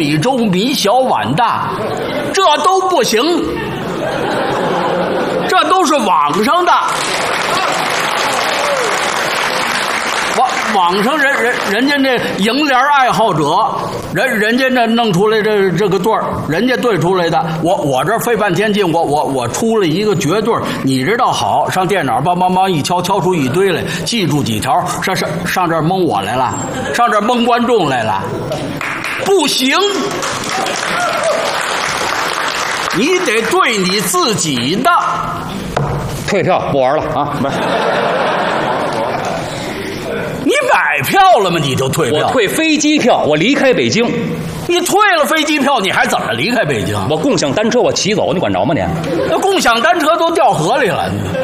米粥米小碗大，这都不行，这都是网上的。网上人家那楹联爱好者，人家那弄出来这个对儿，人家对出来的。我这费半天劲，我出了一个绝对，你知道好，上电脑梆一敲出一堆来，记住几条，上这儿蒙我来了，上这儿蒙观众来了，不行，你得对你自己的。 退票不玩了啊！不是。 你买票了吗？你就退票？ 我退飞机票，我离开北京。 你退了飞机票，你还怎么离开北京？ 我共享单车我骑走，你管着吗你？ 那共享单车都掉河里了。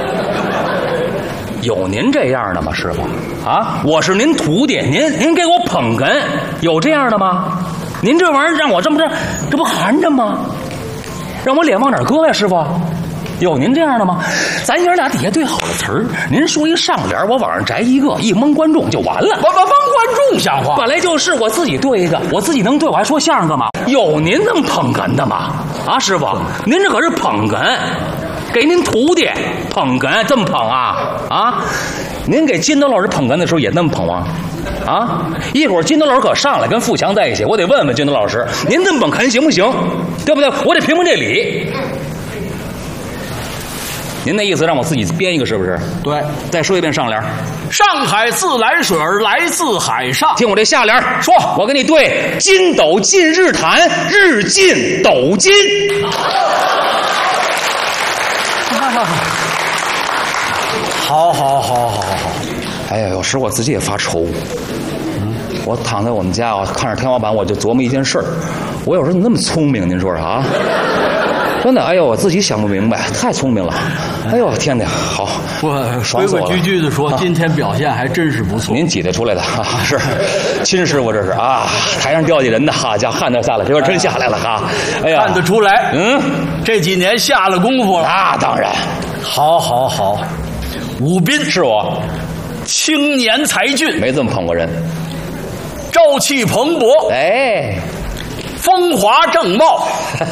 有您这样的吗，师傅？啊，我是您徒弟，您给我捧哏，有这样的吗？您这玩意儿让我这么着，这不含着吗？让我脸往哪儿搁呀，师傅？有您这样的吗？咱爷俩底下对好了词儿，您说一上联，我往上摘一个，一蒙观众就完了。 我蒙观众像话？ 本来就是我自己对一个，我自己能对，我还说相声干嘛？有您这么捧哏的吗？啊，师傅，您这可是捧哏，给您徒弟捧哏，这么捧啊？啊，您给金德老师捧哏的时候也那么捧吗？啊，一会儿金德老师可上来跟富强在一起，我得问问金德老师，您这么捧哏行不行？对不对？我得评评这理。您那意思让我自己编一个是不是？ 对， 再说一遍上联。 上海自来水来自海上。 听我这下联， 说， 我跟你对：金斗进日坛，日进斗金。 好。 哎呀，有时我自己也发愁。我躺在我们家，我看着天花板，我就琢磨一件事儿：我有时候怎么那么聪明？您说说啊？真的，哎呦，我自己想不明白，太聪明了。哎呦，天哪，好， 规规矩矩的说，今天表现还真是不错。 您挤得出来的啊，是亲师傅，这是啊，台上掉下人的，哈家汗都下来，这边真下来了哈。哎呀， 看得出来，这几年下了功夫了。 那当然， 好。武斌是我， 青年才俊， 没这么捧过人， 朝气蓬勃， 哎， 风华正茂。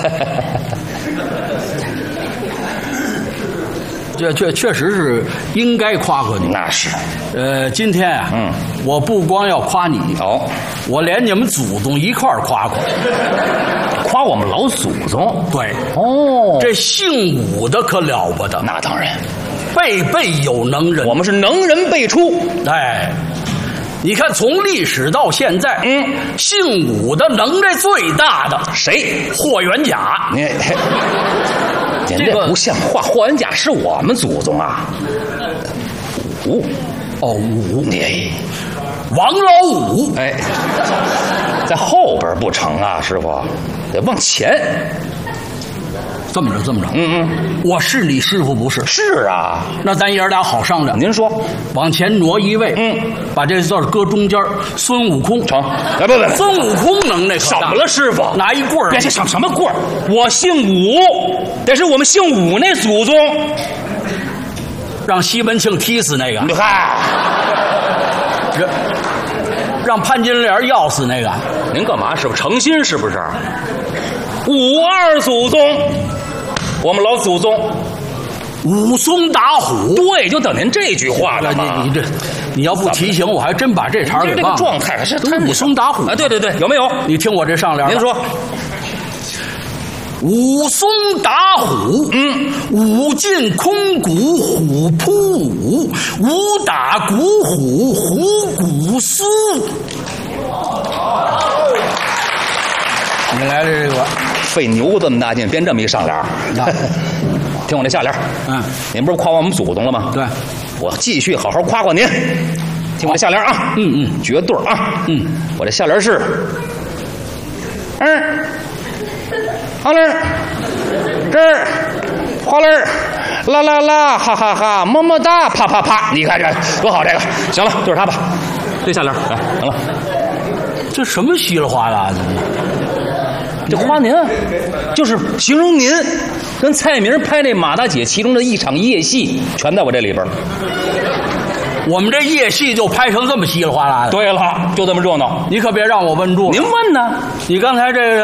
这确实是应该夸夸你。 那是， 今天啊，我不光要夸你哦， 我连你们祖宗一块儿夸夸。 夸我们老祖宗。 对， 哦， 这姓武的可了不得。 那当然， 辈辈有能人， 我们是能人辈出。 哎，你看从历史到现在，姓武的能耐最大的谁？ 霍元甲。 您这不像话，霍元甲是我们祖宗啊。武，你王老五， 哎，在后边不成啊，师傅，得往前。 这么着，我是你师傅不是？ 是啊， 那咱爷俩好商量。 您说， 往前挪一位，把这字搁中间，孙悟空成？哎，不， 孙悟空能耐可大。 怎么了，师傅？ 拿一棍儿， 别什么棍儿？我姓武，得是我们姓武那祖宗， 让西门庆踢死那个。 嗨， 让潘金莲要死那个。 您干嘛，师傅？诚心是不是？武二祖宗，我们老祖宗武松打虎。 对，就等您这句话了嘛。 你要不提醒我，还真把这茬给忘了。 这个状态还是武松打虎啊！对，有没有？ 你听我这上联。 您说， 武松打虎，武进空谷，虎扑武，武打鼓虎，虎鼓苏。你来了这个。 费牛这么大劲编这么一上联，听我这下联。您不是夸我们祖宗了吗？ 对， 我继续好好夸夸您。听我这下联啊，绝对啊，我这下联是，好嘞，这儿，花嘞，啦啦啦，哈哈哈，么么哒，啪啪啪，你看这多好，这个行了，就是它吧，这下联，来，行了， 这什么稀里哗啦的？ 这夸您，就是形容您跟蔡明拍那马大姐其中的一场夜戏，全在我这里边。 我们这夜戏就拍成这么稀里哗啦的。 对了，就这么热闹。 你可别让我问住了。 您问呢？ 你刚才这个。